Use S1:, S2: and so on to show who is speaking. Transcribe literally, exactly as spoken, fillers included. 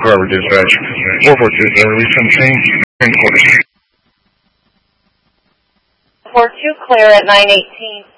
S1: driver dispatch. four four two seven, release from train, train quarters.
S2: four two clear at nine eighteen.